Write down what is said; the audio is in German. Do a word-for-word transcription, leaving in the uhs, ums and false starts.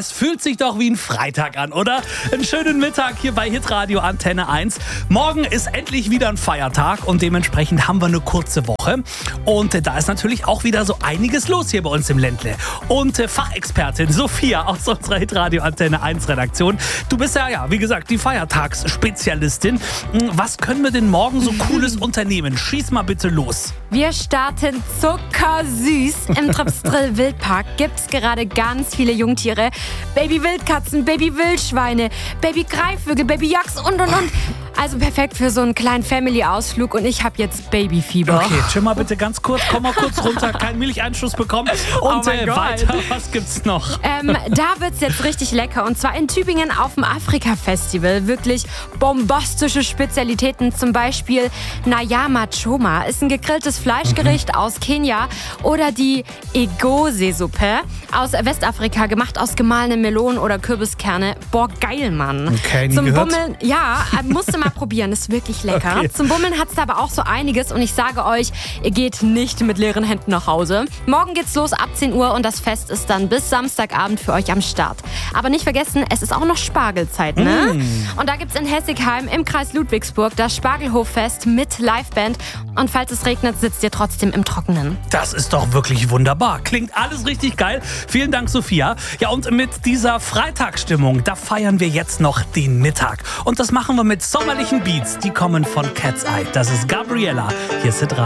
Es fühlt sich doch wie ein Freitag an, oder? Einen schönen Mittag hier bei Hitradio Antenne eins. Morgen ist endlich wieder ein Feiertag und dementsprechend haben wir eine kurze Woche. Und äh, da ist natürlich auch wieder so einiges los hier bei uns im Ländle. Und äh, Fachexpertin Sophia aus unserer Hitradio Antenne eins Redaktion. Du bist ja, ja, wie gesagt, die Feiertagsspezialistin. Was können wir denn morgen so Cooles unternehmen? Schieß mal bitte los. Wir starten zuckersüß. Im Tripsdrill Wildpark gibt es gerade ganz viele Jungtiere. Baby-Wildkatzen, Baby-Wildschweine, Baby-Greifvögel, Baby-Yaks und, und, und. Also perfekt für so einen kleinen Family-Ausflug und ich habe jetzt Babyfieber. Okay, chill mal bitte ganz kurz, komm mal kurz runter, keinen Milcheinschuss bekommen. Und Oh mein äh, Gott. weiter, was gibt's noch? Ähm, da wird's jetzt richtig lecker und zwar in Tübingen auf dem Afrika-Festival. Wirklich bombastische Spezialitäten, zum Beispiel Nyama Choma, ist ein gegrilltes Fleischgericht mhm. aus Kenia, oder die Egose-Suppe aus Westafrika, gemacht aus gemahlenen Melonen oder Kürbiskerne. Boah, geil, Mann. Okay, nie Zum gehört. Bummeln, ja, musste mal probieren, ist wirklich lecker. Okay. Zum Bummeln hat's da aber auch so einiges und ich sage euch, ihr geht nicht mit leeren Händen nach Hause. Morgen geht's los ab zehn Uhr und das Fest ist dann bis Samstagabend für euch am Start. Aber nicht vergessen, es ist auch noch Spargelzeit, ne? Mm. Und da gibt's in Hessigheim im Kreis Ludwigsburg das Spargelhoffest mit Liveband. Und falls es regnet, sitzt ihr trotzdem im Trockenen. Das ist doch wirklich wunderbar. Klingt alles richtig geil. Vielen Dank, Sophia. Ja, und mit dieser Freitagsstimmung, da feiern wir jetzt noch den Mittag. Und das machen wir mit sommerlichen Beats. Die kommen von Cat's Eye. Das ist Gabriella. Hier ist Hitradio.